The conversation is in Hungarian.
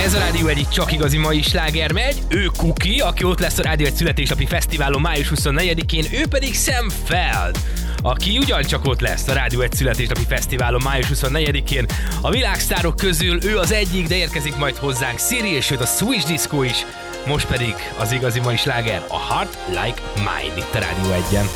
Ez a Rádió egy csak igazi mai sláger megy, ő Kuki, aki ott lesz a Rádió egy születésnapi fesztiválon május 24-én, ő pedig Sam Feld, aki ugyancsak ott lesz a Rádió egy születésnapi fesztiválon május 24-én. A világsztárok közül ő az egyik, de érkezik majd hozzánk Siri, és sőt a Switch Disco is. Most pedig az igazi mai sláger, a Heart Like Mine itt a Rádió 1-en.